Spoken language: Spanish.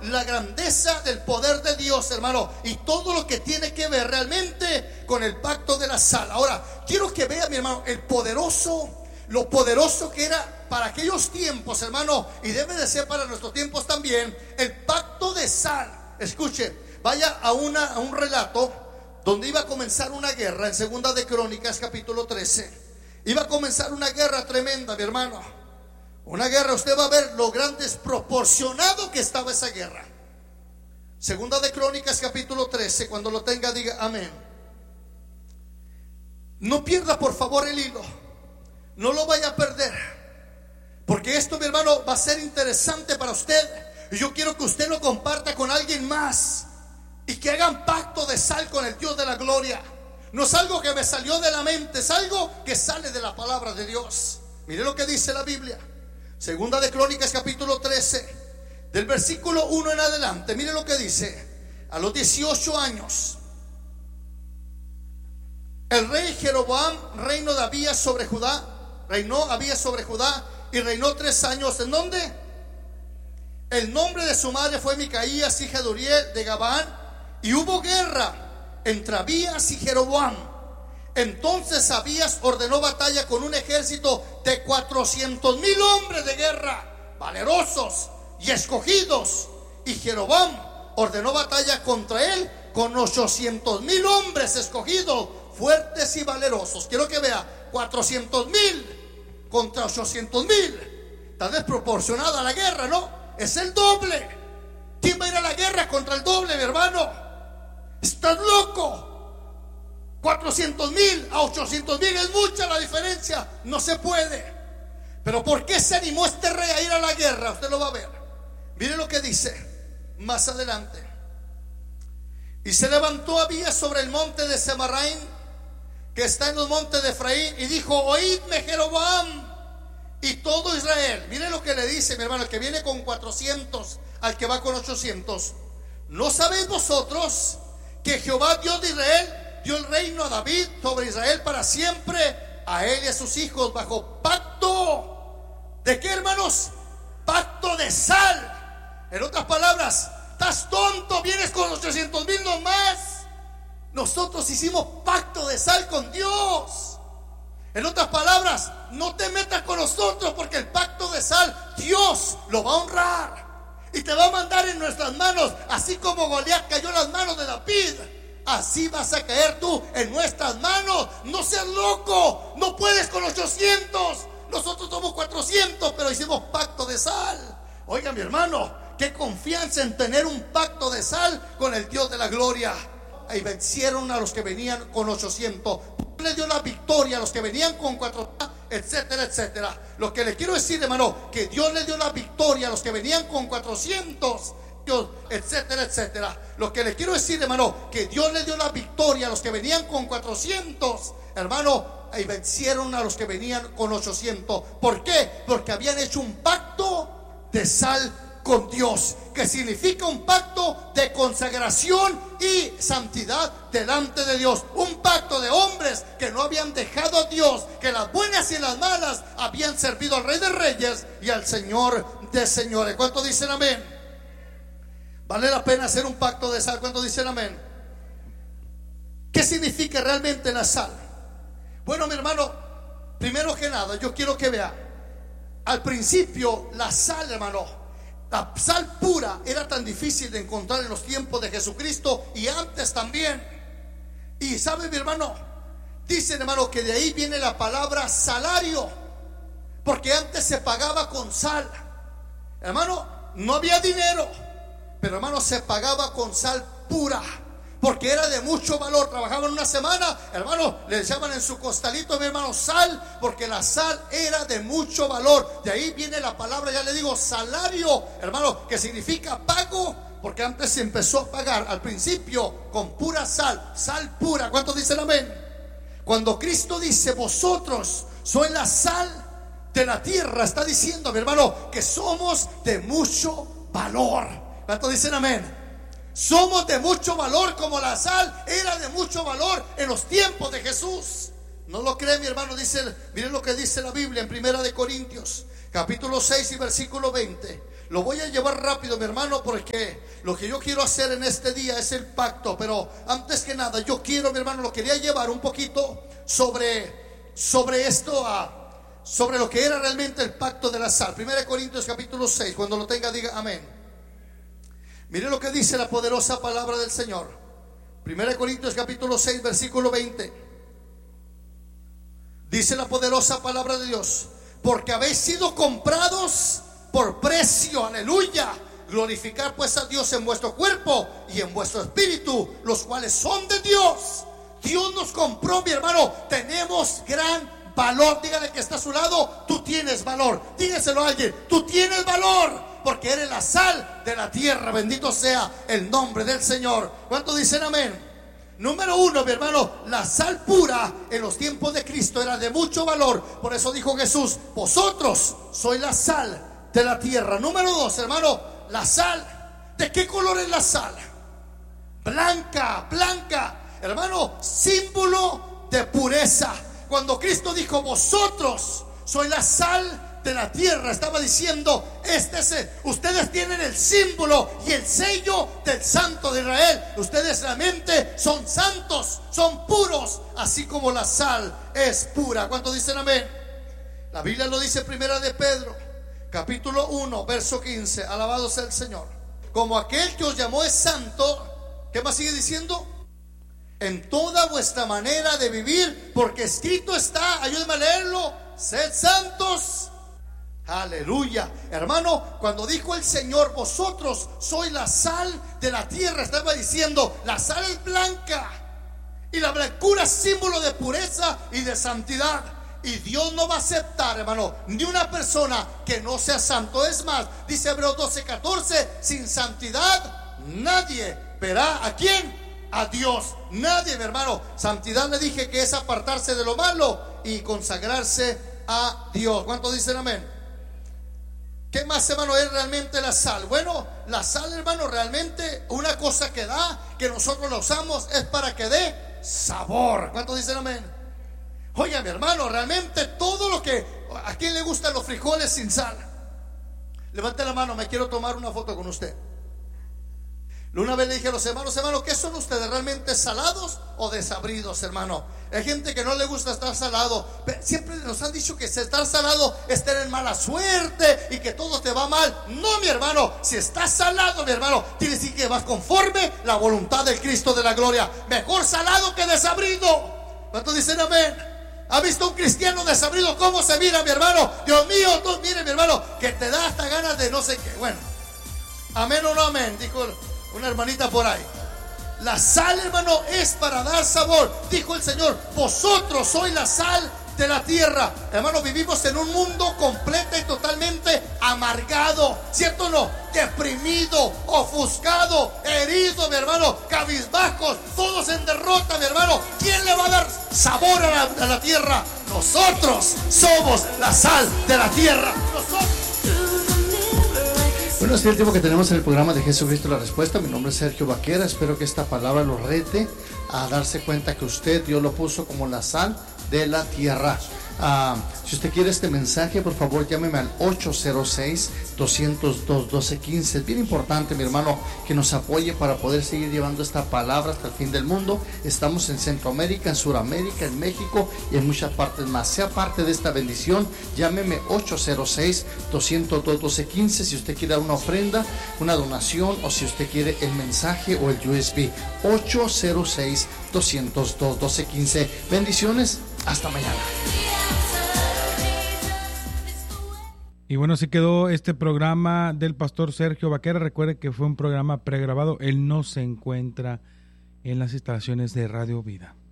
la grandeza del poder de Dios, hermano, y todo lo que tiene que ver realmente con el pacto de la sal. Ahora, quiero que vea, mi hermano, lo poderoso que era para aquellos tiempos, hermano, y debe de ser para nuestros tiempos también, el pacto de sal. Escuche, vaya a un relato donde iba a comenzar una guerra en Segunda de Crónicas, capítulo 13. Iba a comenzar una guerra tremenda, mi hermano. Una guerra, usted va a ver lo grande desproporcionado que estaba esa guerra. Segunda de Crónicas, capítulo 13. Cuando lo tenga, diga amén. No pierda por favor el hilo, no lo vaya a perder, porque esto, mi hermano, va a ser interesante para usted. Y yo quiero que usted lo comparta con alguien más y que hagan pacto de sal con el Dios de la gloria. No es algo que me salió de la mente, es algo que sale de la palabra de Dios. Mire lo que dice la Biblia. Segunda de Crónicas, capítulo 13, del versículo 1 en adelante. Mire lo que dice. A los 18 años, el rey Jeroboam reinó Abías sobre Judá y reinó 3 años. ¿En dónde? El nombre de su madre fue Micaías, hija de Uriel de Gabán. Y hubo guerra entre Abías y Jeroboam. Entonces Abías ordenó batalla con un ejército de 400,000 hombres de guerra, valerosos y escogidos. Y Jeroboam ordenó batalla contra él con 800,000 hombres escogidos, fuertes y valerosos. Quiero que vea, 400,000 contra 800,000. Está desproporcionada la guerra, ¿no? Es el doble. ¿Quién va a ir a la guerra contra el doble, mi hermano? ¿Estás loco? 400,000 a 800,000 es mucha la diferencia. No se puede. Pero ¿por qué se animó este rey a ir a la guerra? Usted lo va a ver. Mire lo que dice más adelante. Y se levantó Abías sobre el monte de Semarraim, que está en los montes de Efraín, y dijo: oídme, Jeroboam y todo Israel. Mire lo que le dice, mi hermano, el que viene con 400 al que va con 800. ¿No sabéis vosotros que Jehová, Dios de Israel, dio el reino a David sobre Israel para siempre, a él y a sus hijos, bajo pacto? ¿De qué, hermanos? Pacto de sal. En otras palabras, ¿estás tonto? ¿Vienes con 800,000 nomás? Nosotros hicimos pacto de sal con Dios. En otras palabras, no te metas con nosotros, porque el pacto de sal Dios lo va a honrar y te va a mandar en nuestras manos. Así como Goliat cayó en las manos de David, así vas a caer tú en nuestras manos. No seas loco, no puedes con 800. Nosotros somos 400, pero hicimos pacto de sal. Oiga, mi hermano, qué confianza en tener un pacto de sal con el Dios de la gloria. Y vencieron a los que venían con 800. Le dio la victoria a los que venían con 400, etcétera, etcétera. Lo que le quiero decir, hermano, que Dios le dio la victoria a los que venían con 400, etcétera, etcétera. Lo que le quiero decir, hermano, que Dios le dio la victoria a los que venían con 400, hermano, y vencieron a los que venían con 800. ¿Por qué? Porque habían hecho un pacto de sal con Dios, que significa un pacto de consagración y santidad delante de Dios. Un pacto de hombres que no habían dejado a Dios, que las buenas y las malas habían servido al Rey de Reyes y al Señor de Señores. ¿Cuántos dicen amén? Vale la pena hacer un pacto de sal. ¿Cuántos dicen amén? ¿Qué significa realmente la sal? Bueno, mi hermano, primero que nada, yo quiero que vea. Al principio, la sal, hermano, la sal pura era tan difícil de encontrar en los tiempos de Jesucristo y antes también. Y sabe, mi hermano, dicen, hermano, que de ahí viene la palabra salario, porque antes se pagaba con sal. Hermano, no había dinero, pero hermano, se pagaba con sal pura, porque era de mucho valor. Trabajaban una semana, hermano, le echaban en su costalito, mi hermano, sal, porque la sal era de mucho valor. De ahí viene la palabra, ya le digo, salario, hermano, que significa pago, porque antes se empezó a pagar al principio con pura sal, sal pura. ¿Cuántos dicen amén? Cuando Cristo dice: vosotros sois la sal de la tierra, está diciendo, mi hermano, que somos de mucho valor. ¿Cuántos dicen amén? Somos de mucho valor, como la sal era de mucho valor en los tiempos de Jesús. ¿No lo cree, mi hermano? Dice, miren lo que dice la Biblia en 1 de Corintios, capítulo 6 y versículo 20. Lo voy a llevar rápido, mi hermano, porque lo que yo quiero hacer en este día es el pacto. Pero antes que nada, yo quiero, mi hermano, lo quería llevar un poquito sobre esto, sobre lo que era realmente el pacto de la sal. 1 Corintios capítulo 6, cuando lo tenga diga amén. Mire lo que dice la poderosa palabra del Señor. 1 Corintios capítulo 6, versículo 20. Dice la poderosa palabra de Dios: porque habéis sido comprados por precio, aleluya. Glorificar pues a Dios en vuestro cuerpo y en vuestro espíritu, los cuales son de Dios. Dios nos compró, mi hermano. Tenemos gran valor. Dígale que está a su lado: tú tienes valor. Dígaselo a alguien: tú tienes valor, porque eres la sal de la tierra. Bendito sea el nombre del Señor. ¿Cuántos dicen amén? Número uno, mi hermano, la sal pura en los tiempos de Cristo era de mucho valor. Por eso dijo Jesús: vosotros sois la sal de la tierra. Número dos, hermano, la sal. ¿De qué color es la sal? Blanca, blanca. Hermano, símbolo de pureza. Cuando Cristo dijo: vosotros sois la sal de la tierra, estaba diciendo: ustedes tienen el símbolo y el sello del Santo de Israel. Ustedes realmente son santos, son puros, así como la sal es pura. ¿Cuántos dicen amén? La Biblia lo dice, Primera de Pedro capítulo 1, verso 15. Alabado sea el Señor. Como aquel que os llamó es santo. ¿Qué más sigue diciendo? En toda vuestra manera de vivir, porque escrito está, ayúdenme a leerlo: sed santos. Aleluya. Hermano, cuando dijo el Señor: vosotros sois la sal de la tierra, estaba diciendo: la sal es blanca, y la blancura es símbolo de pureza y de santidad. Y Dios no va a aceptar, hermano, ni una persona que no sea santo. Es más, dice Hebreos 12:14: sin santidad nadie verá ¿a quién? A Dios. Nadie, mi hermano. Santidad, le dije, que es apartarse de lo malo y consagrarse a Dios. ¿Cuántos dicen amén? ¿Qué más, hermano, es realmente la sal? Bueno, la sal, hermano, realmente una cosa que da, que nosotros la usamos, es para que dé sabor. ¿Cuántos dicen amén? Oye, mi hermano, realmente todo lo que... ¿A quién le gustan los frijoles sin sal? Levante la mano, me quiero tomar una foto con usted. Una vez le dije a los hermanos: ¿qué son ustedes? ¿Realmente salados o desabridos, hermano? Hay gente que no le gusta estar salado. Siempre nos han dicho que estar salado es tener mala suerte y que todo te va mal. No, mi hermano, si estás salado, mi hermano, tiene que decir que vas conforme la voluntad del Cristo de la gloria. Mejor salado que desabrido. ¿Cuántos dicen amén? ¿Ha visto un cristiano desabrido cómo se mira, mi hermano? Dios mío, tú mire, mi hermano, que te da hasta ganas de no sé qué. Bueno, amén o no amén, dijo una hermanita por ahí. La sal, hermano, es para dar sabor. Dijo el Señor: vosotros sois la sal de la tierra. Hermano, vivimos en un mundo completo y totalmente amargado, ¿cierto o no? Deprimido, ofuscado, herido, mi hermano, cabizbajos, todos en derrota, mi hermano. ¿Quién le va a dar sabor a la tierra? Nosotros somos la sal de la tierra. Nosotros. Bueno, es el tiempo que tenemos en el programa de Jesucristo la Respuesta. Mi nombre es Sergio Vaquera. Espero que esta palabra lo rete a darse cuenta que usted, Dios lo puso como la sal de la tierra. Si usted quiere este mensaje, por favor llámeme al 806-202-1215. Es bien importante, mi hermano, que nos apoye para poder seguir llevando esta palabra hasta el fin del mundo. Estamos en Centroamérica, en Sudamérica, en México y en muchas partes más. Sea parte de esta bendición, llámeme 806-202-1215 si usted quiere dar una ofrenda, una donación, o si usted quiere el mensaje o el USB. 806-202-1215. Bendiciones, hasta mañana. Y bueno, así quedó este programa del pastor Sergio Vaquera. Recuerde que fue un programa pregrabado. Él no se encuentra en las instalaciones de Radio Vida.